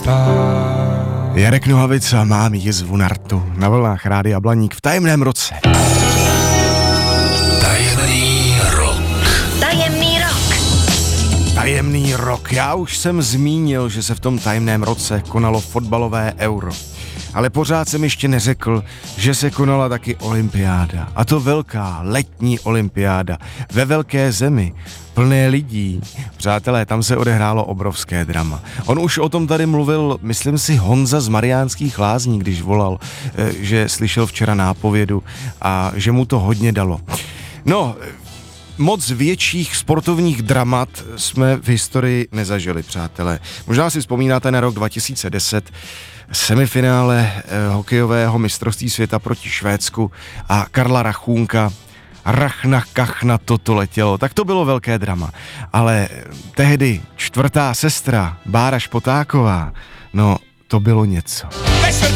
Jarek Nohavica má jizvu na rtu na vlnách Rádia Blaník v tajemném roce. Tajemný rok. Tajemný rok. Tajemný rok. Já už jsem zmínil, že se v tom tajemném roce konalo fotbalové Euro. Ale pořád jsem ještě neřekl, že se konala taky olympiáda. A to velká letní olympiáda ve velké zemi, plné lidí. Přátelé, tam se odehrálo obrovské drama. On už o tom tady mluvil, myslím si, Honza z Mariánských Lázní, když volal, že slyšel včera nápovědu a že mu to hodně dalo. No, moc větších sportovních dramat jsme v historii nezažili, přátelé. Možná si vzpomínáte na rok 2010, semifinále hokejového mistrovství světa proti Švédsku a Karla Rachůnka. Rachna, kachna, toto letělo. Tak to bylo velké drama. Ale tehdy čtvrtá sestra, Bára Špotáková, no to bylo něco.